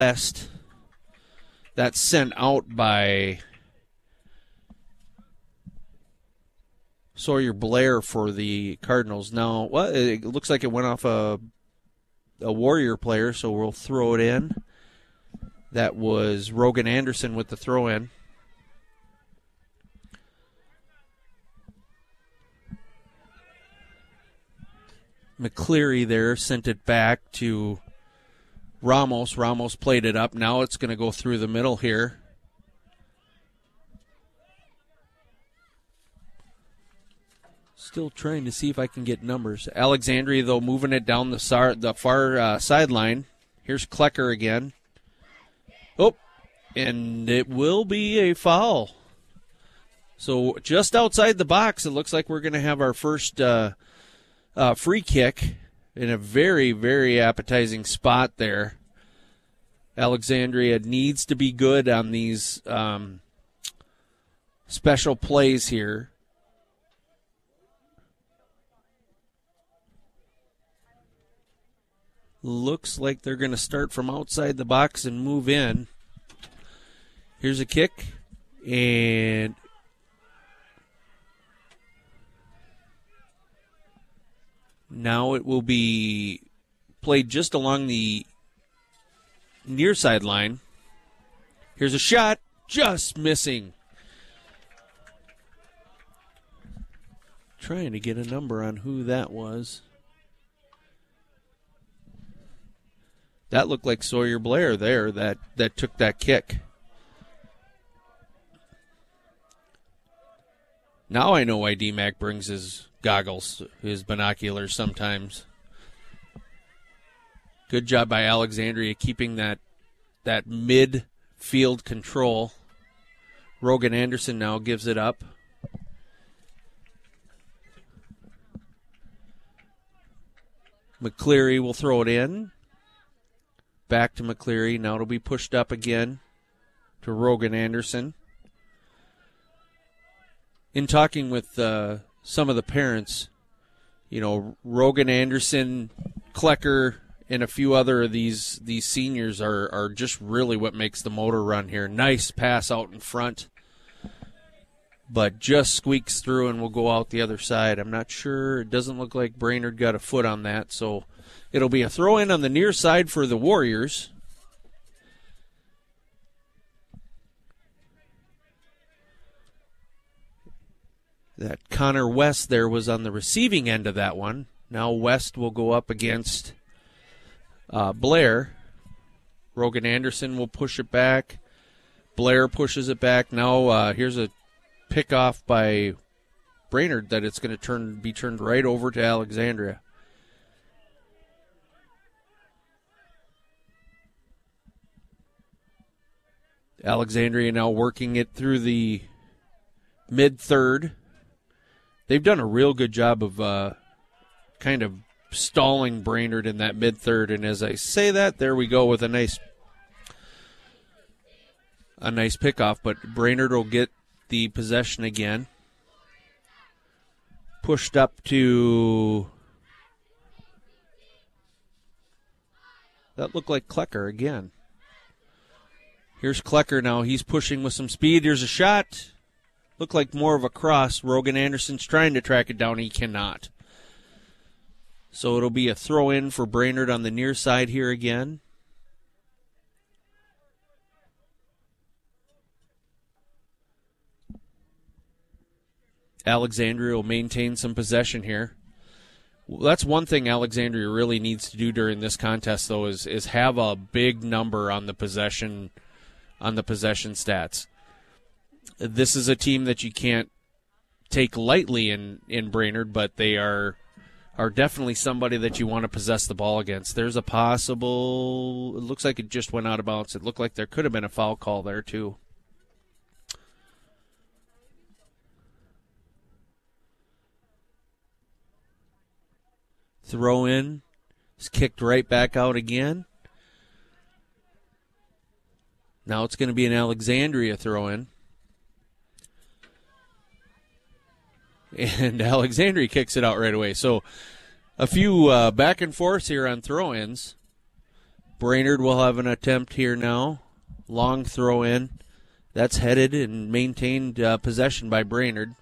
West. That's sent out by Sawyer Blair for the Cardinals. Now, it looks like it went off a Warrior player, so we'll throw it in. That was Rogan Anderson with the throw-in. McCleary there sent it back to Ramos. Ramos played it up. Now it's going to go through the middle here. Still trying to see if I can get numbers. Alexandria, though, moving it down the far sideline. Here's Klecker again. Oh, and it will be a foul. So just outside the box, it looks like we're going to have our first free kick in a very, very appetizing spot there. Alexandria needs to be good on these special plays here. Looks like they're going to start from outside the box and move in. Here's a kick, and now it will be played just along the near sideline. Here's a shot, just missing. Trying to get a number on who that was. That looked like Sawyer Blair there that took that kick. Now I know why D-Mac brings his goggles, his binoculars sometimes. Good job by Alexandria keeping that midfield control. Rogan Anderson now gives it up. McCleary will throw it in. Back to McCleary. Now it'll be pushed up again to Rogan Anderson. In talking with some of the parents, Rogan Anderson, Klecker, and a few other of these seniors are just really what makes the motor run here. Nice pass out in front, but just squeaks through and will go out the other side. I'm not sure. It doesn't look like Brainerd got a foot on that, so it'll be a throw-in on the near side for the Warriors. That Connor West there was on the receiving end of that one. Now West will go up against Blair. Rogan Anderson will push it back. Blair pushes it back. Now here's a pickoff by Brainerd that it's going to be turned right over to Alexandria. Alexandria now working it through the mid-third. They've done a real good job of kind of stalling Brainerd in that mid-third, and as I say that, there we go with a nice pickoff, but Brainerd will get the possession again. Pushed up to, that looked like Klecker again. Here's Klecker now. He's pushing with some speed. Here's a shot. Looked like more of a cross. Rogan Anderson's trying to track it down. He cannot. So it'll be a throw-in for Brainerd on the near side here again. Alexandria will maintain some possession here. Well, that's one thing Alexandria really needs to do during this contest, though, is have a big number on the possession stats. This is a team that you can't take lightly in Brainerd, but they are definitely somebody that you want to possess the ball against. There's a possible, it looks like it just went out of bounds. It looked like there could have been a foul call there too. Throw in. It's kicked right back out again. Now it's going to be an Alexandria throw in. And Alexandria kicks it out right away. So a few back and forths here on throw-ins. Brainerd will have an attempt here now. Long throw in. That's headed and maintained possession by Brainerd.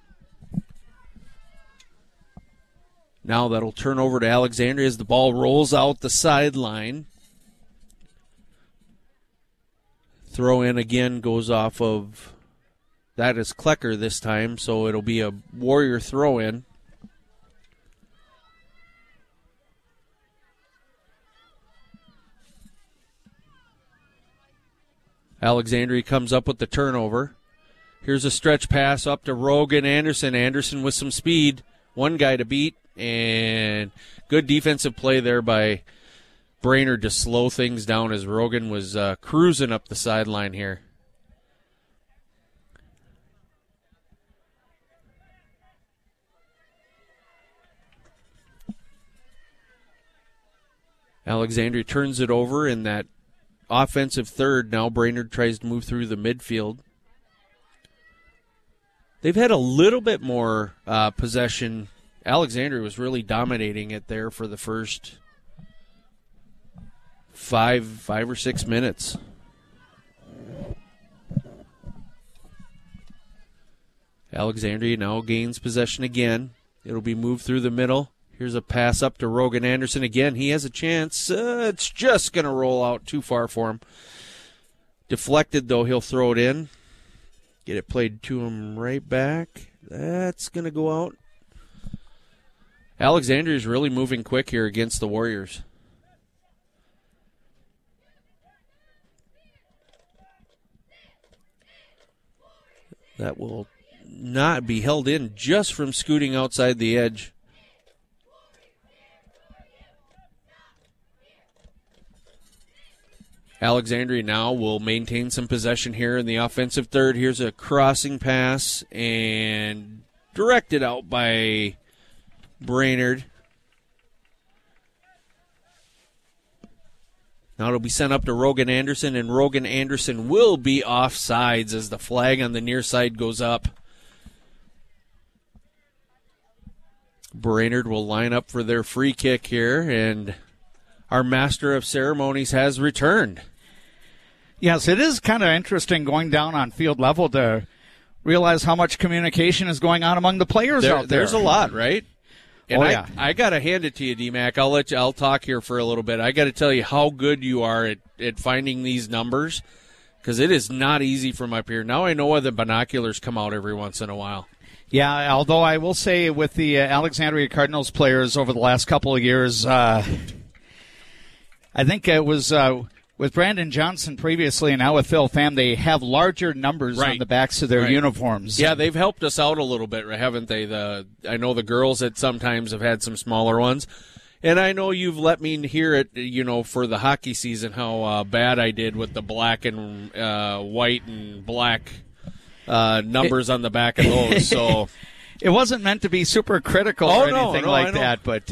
Now that'll turn over to Alexandria as the ball rolls out the sideline. Throw in again goes off of, that is Klecker this time, so it'll be a Warrior throw in. Alexandria comes up with the turnover. Here's a stretch pass up to Rogan Anderson. Anderson with some speed. One guy to beat, and good defensive play there by Brainerd to slow things down as Rogan was cruising up the sideline here. Alexandria turns it over in that offensive third. Now Brainerd tries to move through the midfield. They've had a little bit more possession. Alexandria was really dominating it there for the first five or 6 minutes. Alexandria now gains possession again. It'll be moved through the middle. Here's a pass up to Rogan Anderson again. He has a chance. It's just going to roll out too far for him. Deflected, though. He'll throw it in. Get it played to him right back. That's going to go out. Alexandria is really moving quick here against the Warriors. That will not be held in just from scooting outside the edge. Alexandria now will maintain some possession here in the offensive third. Here's a crossing pass and directed out by Brainerd. Now it'll be sent up to Rogan Anderson, and Rogan Anderson will be offsides as the flag on the near side goes up. Brainerd will line up for their free kick here, and our master of ceremonies has returned. Yes, it is kind of interesting going down on field level to realize how much communication is going on among the players out there. There's a lot, right? And yeah. I got to hand it to you, D-Mac. I'll talk here for a little bit. I got to tell you how good you are at finding these numbers, because it is not easy from up here. Now I know why the binoculars come out every once in a while. Yeah, although I will say with the Alexandria Cardinals players over the last couple of years, I think it was with Brandon Johnson previously and now with Phil Pham, they have larger numbers on the backs of their uniforms. Yeah, they've helped us out a little bit, haven't they? I know the girls at sometimes have had some smaller ones. And I know you've let me hear it, for the hockey season, how bad I did with the black and white and black numbers on the back of those. So it wasn't meant to be super critical or anything like that, but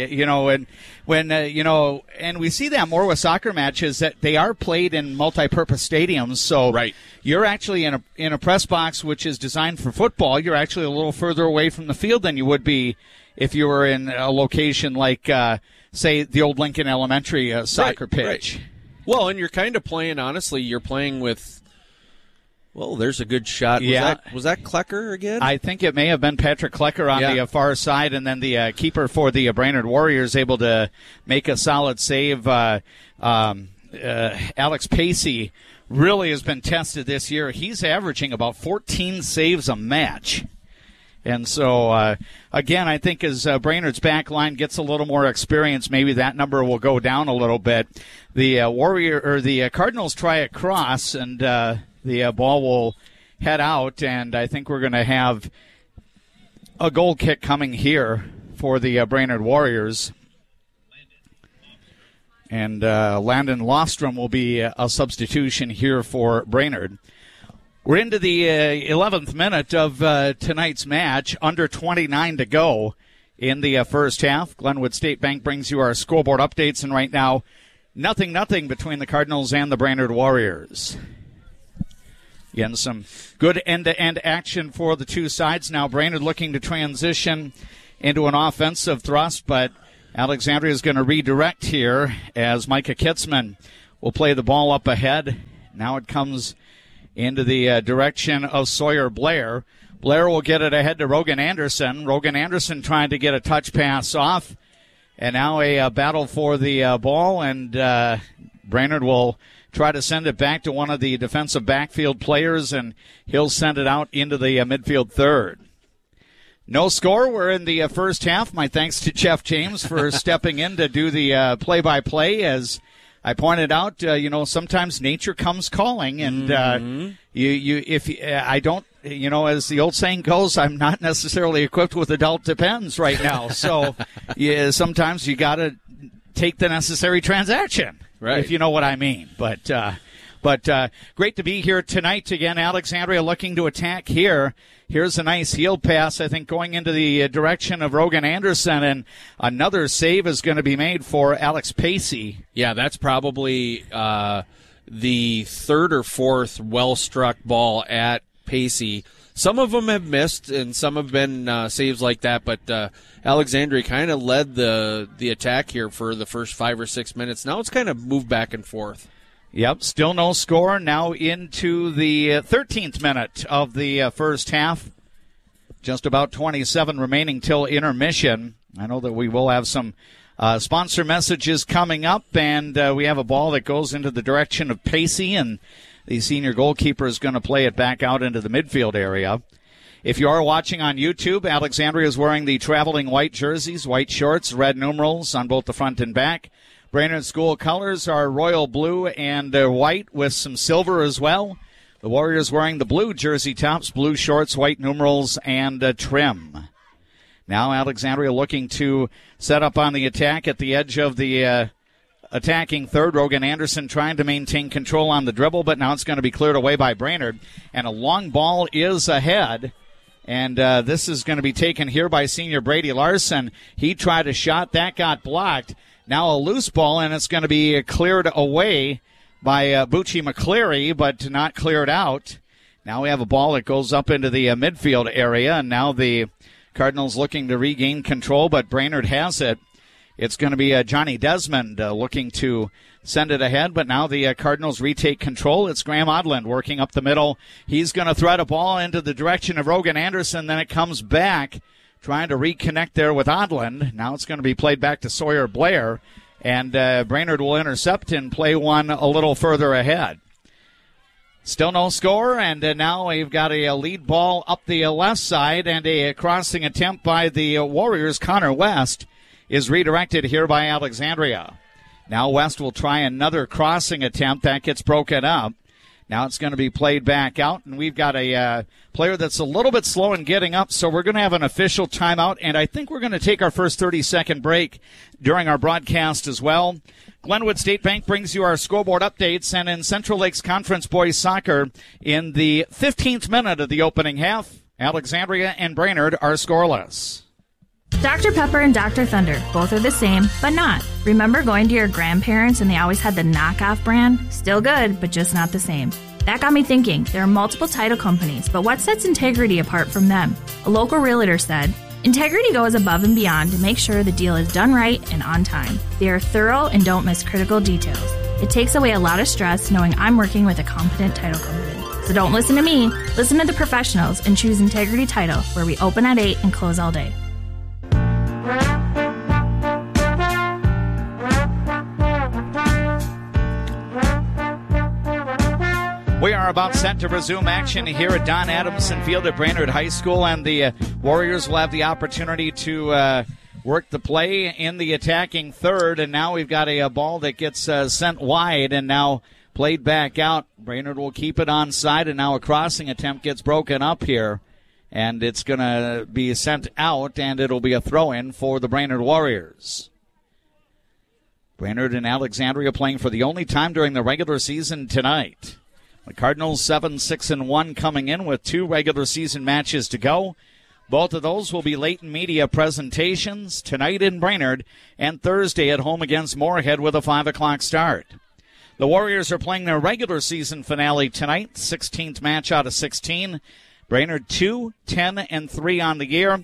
and we see that more with soccer matches that they are played in multi-purpose stadiums. So you're actually in a press box which is designed for football. You're actually a little further away from the field than you would be if you were in a location like, say, the old Lincoln Elementary soccer pitch. Right. Well, and you're kind of playing. Honestly, you're playing with. Well, there's a good shot. Was that Klecker again? I think it may have been Patrick Klecker on the far side, and then the keeper for the Brainerd Warriors able to make a solid save. Alex Pacey really has been tested this year. He's averaging about 14 saves a match. And so, again, I think as Brainerd's back line gets a little more experience, maybe that number will go down a little bit. The Cardinals try a cross, and the ball will head out, and I think we're going to have a goal kick coming here for the Brainerd Warriors. And Landon Lofstrom will be a substitution here for Brainerd. We're into the 11th minute of tonight's match, under 29 to go in the first half. Glenwood State Bank brings you our scoreboard updates, and right now, nothing between the Cardinals and the Brainerd Warriors. Again, some good end-to-end action for the two sides. Now Brainerd looking to transition into an offensive thrust, but Alexandria is going to redirect here as Micah Kitzman will play the ball up ahead. Now it comes into the direction of Sawyer Blair. Blair will get it ahead to Rogan Anderson. Rogan Anderson trying to get a touch pass off. And now a battle for the ball, and Brainerd will try to send it back to one of the defensive backfield players, and he'll send it out into the midfield third. No score. We're in the first half. My thanks to Jeff James for stepping in to do the play-by-play. As I pointed out, sometimes nature comes calling, and I don't, as the old saying goes, I'm not necessarily equipped with adult depends right now. So sometimes you got to take the necessary transaction, right? If you know what I mean. But great to be here tonight again. Alexandria looking to attack here. Here's a nice heel pass, I think, going into the direction of Rogan Anderson, and another save is going to be made for Alex Pacey. Yeah, that's probably the third or fourth well-struck ball at Pacey. Some of them have missed, and some have been saves like that, but Alexandria kind of led the attack here for the first 5 or 6 minutes. Now it's kind of moved back and forth. Yep, still no score. Now into the 13th minute of the first half. Just about 27 remaining till intermission. I know that we will have some sponsor messages coming up, and we have a ball that goes into the direction of Pacey, and the senior goalkeeper is going to play it back out into the midfield area. If you are watching on YouTube, Alexandria is wearing the traveling white jerseys, white shorts, red numerals on both the front and back. Brainerd School colors are royal blue and white with some silver as well. The Warriors wearing the blue jersey tops, blue shorts, white numerals, and trim. Now Alexandria looking to set up on the attack at the edge of the attacking third. Rogan Anderson trying to maintain control on the dribble, but now it's going to be cleared away by Brainerd. And a long ball is ahead. And this is going to be taken here by senior Brady Larson. He tried a shot. That got blocked. Now a loose ball, and it's going to be cleared away by Bucci McCleary, but not cleared out. Now we have a ball that goes up into the midfield area, and now the Cardinals looking to regain control, but Brainerd has it. It's going to be Johnny Desmond looking to send it ahead, but now the Cardinals retake control. It's Graham Odland working up the middle. He's going to thread a ball into the direction of Rogan Anderson, then it comes back. Trying to reconnect there with Odland. Now it's going to be played back to Sawyer Blair, and Brainerd will intercept and play one a little further ahead. Still no score, and now we've got a lead ball up the left side, and a crossing attempt by the Warriors. Connor West is redirected here by Alexandria. Now West will try another crossing attempt. That gets broken up. Now it's going to be played back out, and we've got a player that's a little bit slow in getting up, so we're going to have an official timeout, and I think we're going to take our first 30-second break during our broadcast as well. Glenwood State Bank brings you our scoreboard updates, and in Central Lakes Conference Boys Soccer, in the 15th minute of the opening half, Alexandria and Brainerd are scoreless. Dr. Pepper and Dr. Thunder, both are the same, but not. Remember going to your grandparents and they always had the knockoff brand? Still good, but just not the same. That got me thinking, there are multiple title companies, but what sets Integrity apart from them? A local realtor said, Integrity goes above and beyond to make sure the deal is done right and on time. They are thorough and don't miss critical details. It takes away a lot of stress knowing I'm working with a competent title company. So don't listen to me, listen to the professionals and choose Integrity Title, where we open at 8 and close all day. We are about set to resume action here at Don Adamson Field at Brainerd High School, and the Warriors will have the opportunity to work the play in the attacking third, and now we've got a ball that gets sent wide and now played back out. Brainerd will keep it onside, and now a crossing attempt gets broken up here, and it's going to be sent out, and it'll be a throw-in for the Brainerd Warriors. Brainerd and Alexandria playing for the only time during the regular season tonight. The Cardinals 7-6-1 coming in with 2 regular season matches to go. Both of those will be Leighton Media presentations tonight in Brainerd and Thursday at home against Moorhead with a 5 o'clock start. The Warriors are playing their regular season finale tonight, 16th match out of 16. Brainerd 2-10-3 on the year.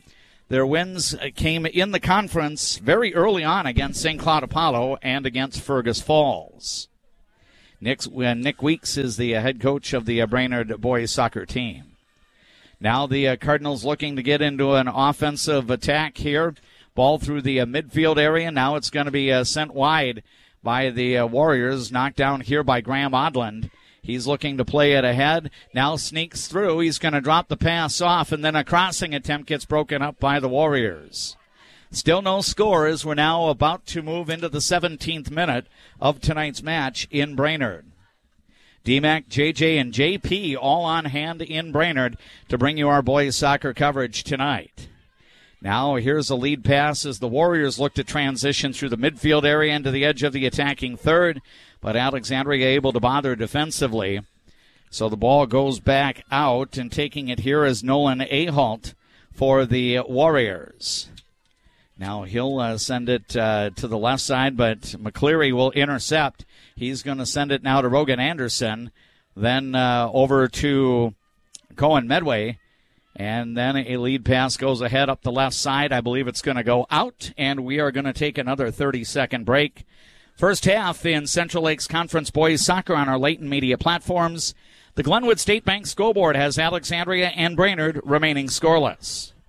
Their wins came in the conference very early on against St. Cloud Apollo and against Fergus Falls. Nick Weeks is the head coach of the Brainerd boys soccer team. Now the Cardinals looking to get into an offensive attack here. Ball through the midfield area. Now it's going to be sent wide by the Warriors. Knocked down here by Graham Odland. He's looking to play it ahead. Now sneaks through. He's going to drop the pass off, and then a crossing attempt gets broken up by the Warriors. Still no score as we're now about to move into the 17th minute of tonight's match in Brainerd. DMAC, JJ, and JP all on hand in Brainerd to bring you our boys soccer coverage tonight. Now here's a lead pass as the Warriors look to transition through the midfield area into the edge of the attacking third, but Alexandria able to bother defensively. So the ball goes back out, and taking it here is Nolan Ahalt for the Warriors. Now he'll send it to the left side, but McCleary will intercept. He's going to send it now to Rogan Anderson, then over to Cohen Medway, and then a lead pass goes ahead up the left side. I believe it's going to go out, and we are going to take another 30-second break. First half in Central Lakes Conference boys soccer on our Leighton Media platforms. The Glenwood State Bank scoreboard has Alexandria and Brainerd remaining scoreless.